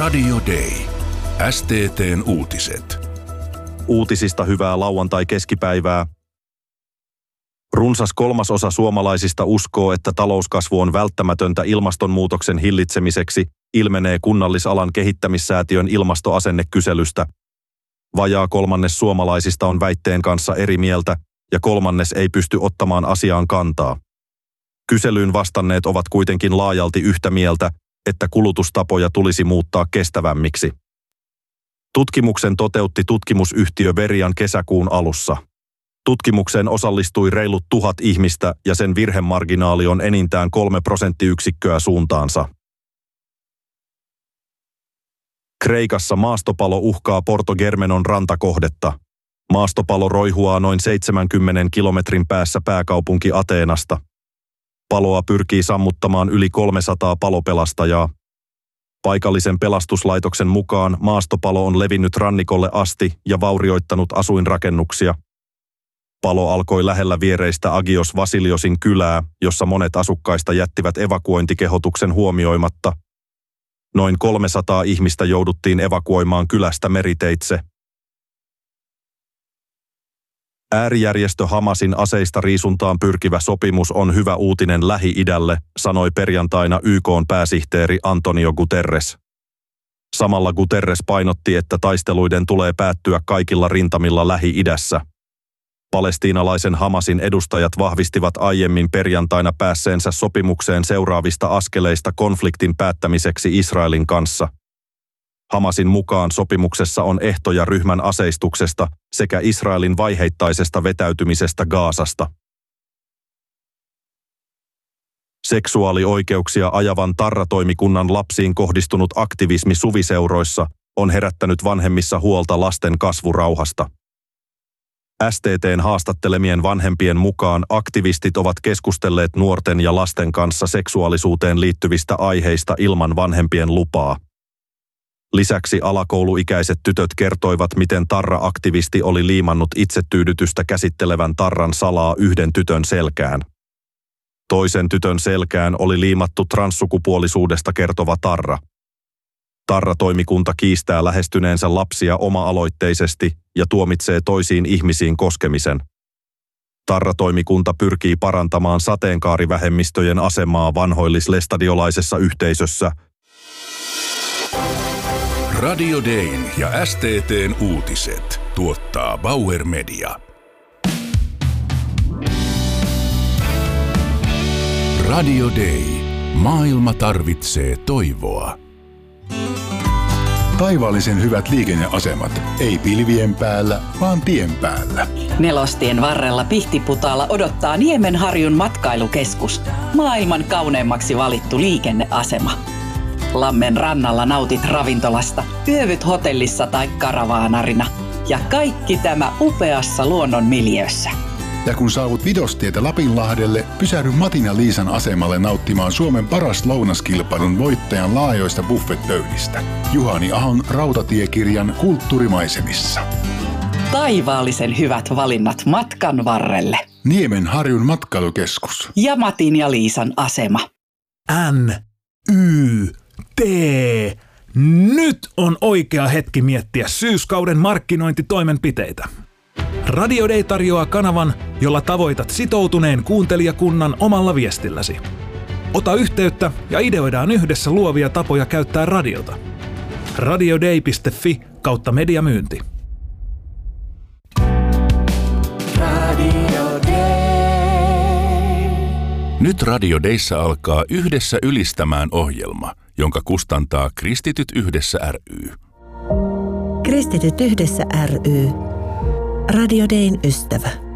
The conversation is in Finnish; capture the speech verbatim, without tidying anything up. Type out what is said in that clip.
Radio Day. S T T:n uutiset. Uutisista hyvää lauantai-keskipäivää. Runsas kolmasosa suomalaisista uskoo, että talouskasvu on välttämätöntä ilmastonmuutoksen hillitsemiseksi, ilmenee Kunnallisalan kehittämissäätiön ilmastoasennekyselystä. Vajaa kolmannes suomalaisista on väitteen kanssa eri mieltä ja kolmannes ei pysty ottamaan asiaan kantaa. Kyselyyn vastanneet ovat kuitenkin laajalti yhtä mieltä, että kulutustapoja tulisi muuttaa kestävämmiksi. Tutkimuksen toteutti tutkimusyhtiö Verian kesäkuun alussa. Tutkimukseen osallistui reilut tuhat ihmistä ja sen virhemarginaali on enintään kolme prosenttiyksikköä suuntaansa. Kreikassa maastopalo uhkaa Porto Germenon rantakohdetta. Maastopalo roihuaa noin seitsemänkymmenen kilometrin päässä pääkaupunki Ateenasta. Paloa pyrkii sammuttamaan yli kolmesataa palopelastajaa. Paikallisen pelastuslaitoksen mukaan maastopalo on levinnyt rannikolle asti ja vaurioittanut asuinrakennuksia. Palo alkoi lähellä viereistä Agios Vasiliosin kylää, jossa monet asukkaista jättivät evakuointikehotuksen huomioimatta. Noin kolmesataa ihmistä jouduttiin evakuoimaan kylästä meriteitse. Äärijärjestö Hamasin aseista riisuntaan pyrkivä sopimus on hyvä uutinen Lähi-idälle, sanoi perjantaina Y K:n pääsihteeri Antonio Guterres. Samalla Guterres painotti, että taisteluiden tulee päättyä kaikilla rintamilla Lähi-idässä. Palestiinalaisen Hamasin edustajat vahvistivat aiemmin perjantaina päässeensä sopimukseen seuraavista askeleista konfliktin päättämiseksi Israelin kanssa. Hamasin mukaan sopimuksessa on ehtoja ryhmän aseistuksesta sekä Israelin vaiheittaisesta vetäytymisestä Gazasta. Seksuaalioikeuksia ajavan Tarra-toimikunnan lapsiin kohdistunut aktivismi suviseuroissa on herättänyt vanhemmissa huolta lasten kasvurauhasta. S T T:n haastattelemien vanhempien mukaan aktivistit ovat keskustelleet nuorten ja lasten kanssa seksuaalisuuteen liittyvistä aiheista ilman vanhempien lupaa. Lisäksi alakouluikäiset tytöt kertoivat, miten Tarra-aktivisti oli liimannut itsetyydytystä käsittelevän tarran salaa yhden tytön selkään. Toisen tytön selkään oli liimattu transsukupuolisuudesta kertova tarra. Tarra-toimikunta kiistää lähestyneensä lapsia oma-aloitteisesti ja tuomitsee toisiin ihmisiin koskemisen. Tarra-toimikunta pyrkii parantamaan sateenkaarivähemmistöjen asemaa vanhoillislestadiolaisessa yhteisössä. Radio Dayn ja S T T:n uutiset tuottaa Bauer Media. Radio Day. Maailma tarvitsee toivoa. Taivaallisen hyvät liikenneasemat. Ei pilvien päällä, vaan tien päällä. Nelostien varrella Pihtiputaalla odottaa Niemenharjun matkailukeskus. Maailman kauneimmaksi valittu liikenneasema. Lammen rannalla nautit ravintolasta, yövyt hotellissa tai karavaanarina. Ja kaikki tämä upeassa luonnon miljöössä. Ja kun saavut Vidostietä Lapinlahdelle, pysähdy Matin ja Liisan asemalle nauttimaan Suomen paras lounaskilpailun voittajan laajoista buffetpöydistä. Juhani Ahon rautatiekirjan Kulttuurimaisemissa. Taivaallisen hyvät valinnat matkan varrelle. Niemenharjun matkailukeskus. Ja Matin ja Liisan asema. N, Y, T. Nyt on oikea hetki miettiä syyskauden markkinointitoimenpiteitä. Radio Day tarjoaa kanavan, jolla tavoitat sitoutuneen kuuntelijakunnan omalla viestilläsi. Ota yhteyttä ja ideoidaan yhdessä luovia tapoja käyttää radiota. radioday piste fi kautta mediamyynti. Radio Day. Nyt Radio Dayssä alkaa Yhdessä ylistämään ohjelma, jonka kustantaa Kristityt Yhdessä ry. Kristityt Yhdessä ry. Radio Dayn ystävä.